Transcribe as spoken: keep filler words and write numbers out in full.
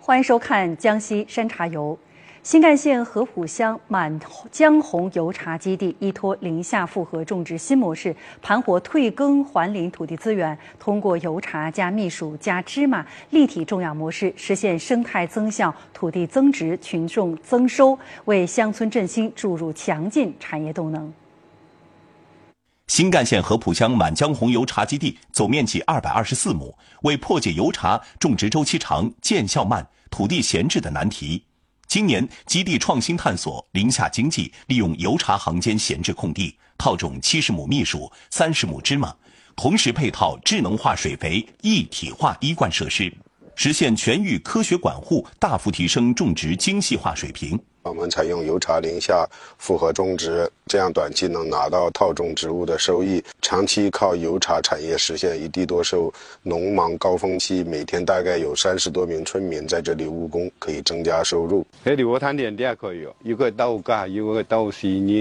欢迎收看江西山茶游。新干线合浦乡满江红油茶基地依托林下复合种植新模式，盘活退耕还林土地资源，通过油茶加蜜薯加芝麻立体种养模式，实现生态增效、土地增值、群众增收，为乡村振兴注入强劲产业动能。 新干线合浦乡满江红油茶基地总面积二百二十四亩，为破解油茶种植周期长、见效慢、土地闲置的难题。今年，基地创新探索林下经济，利用油茶行间闲置空地，套种七十亩蜜薯、三十亩芝麻，同时配套智能化水肥、一体化滴灌设施，实现全域科学管护，大幅提升种植精细化水平。 我们采用油茶林下复合种植，这样短期能拿到套种植物的收益，长期靠油茶产业实现一地多收。农忙高峰期，每天大概有三十多名村民在这里务工，可以增加收入。 这里我摊田地还可以哦，一个到家，一个到十年。